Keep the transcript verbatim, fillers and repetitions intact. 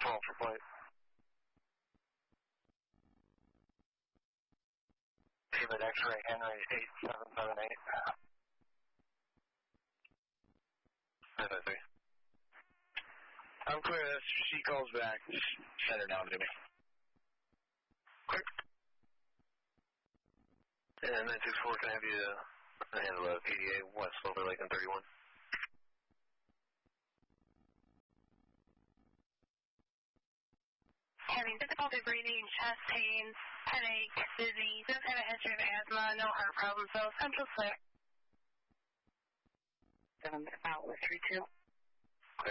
twelve for flight. David X-ray Henry eight seven seven eight. nine nine three. I'm clear. If she calls back, just send her down to me. Quick. And nine six four, can I have you uh, handle a P D A West Silver Lake and thirty-one? Having difficulty breathing, chest pains, headache, dizzy, does have a history of asthma, no heart problems, so central clear. Seven out with three two.